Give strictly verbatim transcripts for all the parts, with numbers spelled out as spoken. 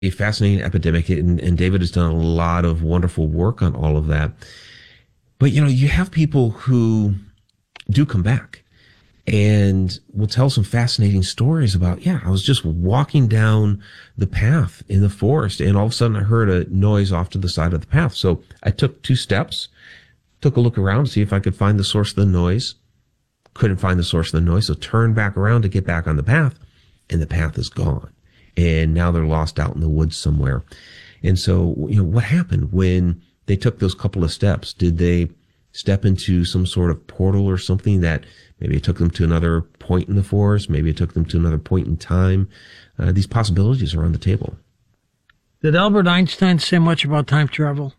a fascinating epidemic, and, and David has done a lot of wonderful work on all of that. But, you know, you have people who do come back and will tell some fascinating stories about, yeah, I was just walking down the path in the forest, and all of a sudden I heard a noise off to the side of the path. So I took two steps, took a look around to see if I could find the source of the noise. Couldn't find the source of the noise, so turned back around to get back on the path, and the path is gone. And now they're lost out in the woods somewhere. And so, you know, what happened when they took those couple of steps? Did they step into some sort of portal or something that maybe it took them to another point in the forest? Maybe it took them to another point in time. Uh, these possibilities are on the table. Did Albert Einstein say much about time travel?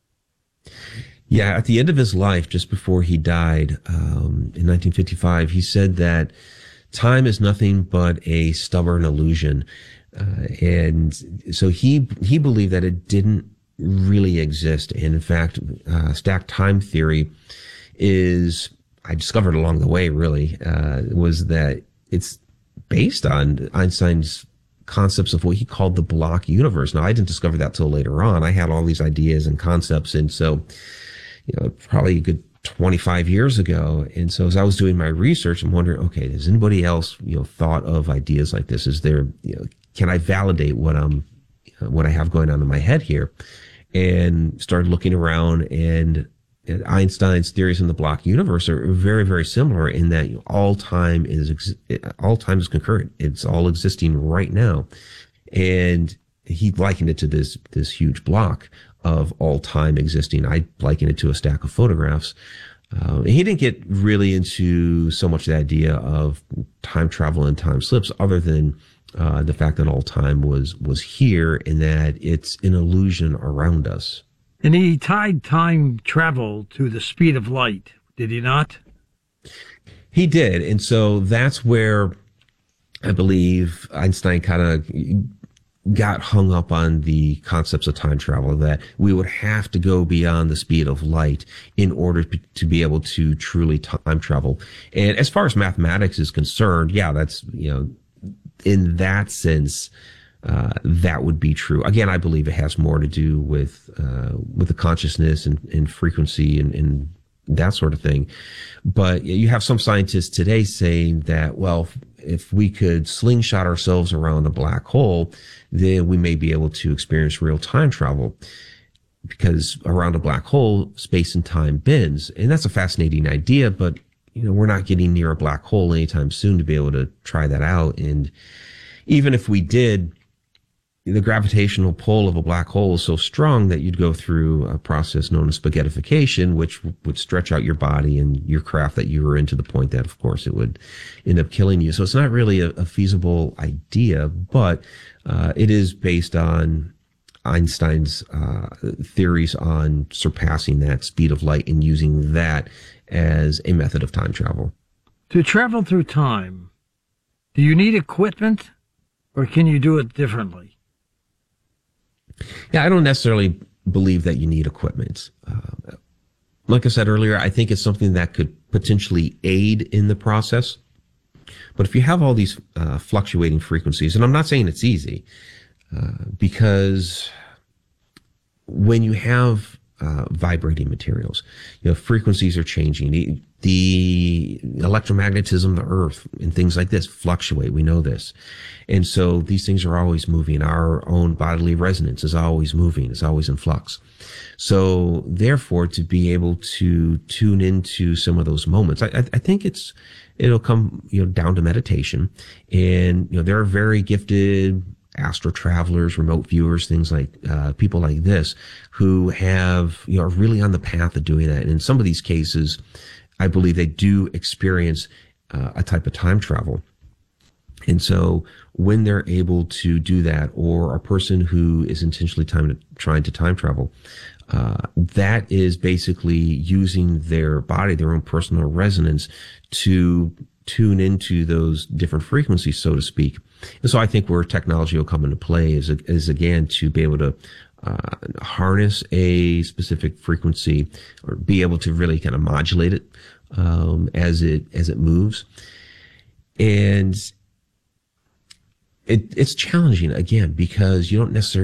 Yeah, at the end of his life, just before he died um, in nineteen fifty-five, he said that time is nothing but a stubborn illusion. Uh, and so he he believed that it didn't really exist. And in fact, uh, stacked time theory is, I discovered along the way really, uh, was that it's based on Einstein's concepts of what he called the block universe. Now, I didn't discover that till later on. I had all these ideas and concepts. And so, you know, probably a good twenty-five years ago. And so as I was doing my research, I'm wondering, okay, has anybody else, you know, thought of ideas like this? Is there, you know, can I validate what I'm, what I have going on in my head here? And started looking around, and, and Einstein's theories in the block universe are very, very similar in that, you know, all time is, all time is concurrent. It's all existing right now. And he likened it to this, this huge block of all time existing. I liken it to a stack of photographs. Uh, he didn't get really into so much the idea of time travel and time slips, other than uh, the fact that all time was was here, and that it's an illusion around us. And he tied time travel to the speed of light, did he not? He did, and so that's where I believe Einstein kind of got hung up on the concepts of time travel, that we would have to go beyond the speed of light in order to be able to truly time travel. And as far as mathematics is concerned, yeah, that's, you know, in that sense, uh, that would be true. Again, I believe it has more to do with, uh, with the consciousness and, and frequency and, and that sort of thing. But you have some scientists today saying that, well, if we could slingshot ourselves around a black hole, then we may be able to experience real time travel, because around a black hole, space and time bends. And that's a fascinating idea, but, you know, we're not getting near a black hole anytime soon to be able to try that out. And even if we did, the gravitational pull of a black hole is so strong that you'd go through a process known as spaghettification, which would stretch out your body and your craft that you were in, to the point that, of course, it would end up killing you. So it's not really a, a feasible idea, but uh, it is based on Einstein's uh, theories on surpassing that speed of light and using that as a method of time travel. To travel through time, do you need equipment, or can you do it differently? Yeah, I don't necessarily believe that you need equipment. Uh, like I said earlier, I think it's something that could potentially aid in the process. But if you have all these uh, fluctuating frequencies, and I'm not saying it's easy, uh, because when you have uh, vibrating materials, you know, frequencies are changing. The, the electromagnetism of the earth and things like this fluctuate. We know this. And so these things are always moving. Our own bodily resonance is always moving. It's always in flux. So therefore, to be able to tune into some of those moments, I, I think it's, it'll come, you know, down to meditation. And, you know, there are very gifted astro travelers, remote viewers, things like, uh, people like this who have, you know, are really on the path of doing that. And in some of these cases, I believe they do experience uh, a type of time travel. And so when they're able to do that, or a person who is intentionally time to, trying to time travel, uh, that is basically using their body, their own personal resonance, to tune into those different frequencies, so to speak. And so I think where technology will come into play is, is again, to be able to uh, harness a specific frequency, or be able to really kind of modulate it um, as it as it moves. And it, it's challenging again because you don't necessarily